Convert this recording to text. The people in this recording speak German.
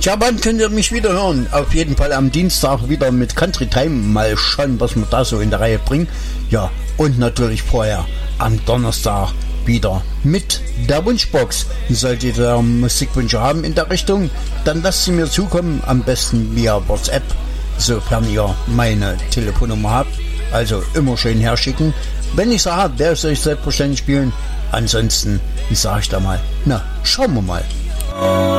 Tja, wann könnt ihr mich wieder hören? Auf jeden Fall am Dienstag wieder mit Country Time. Mal schauen, was wir da so in der Reihe bringen. Ja, und natürlich vorher am Donnerstag wieder mit der Wunschbox. Solltet ihr Musikwünsche haben in der Richtung, dann lasst sie mir zukommen, am besten via WhatsApp, sofern ihr meine Telefonnummer habt. Also immer schön herschicken. Wenn ich sie habe, werde ich euch selbstverständlich spielen. Ansonsten sage ich da mal, na, schauen wir mal.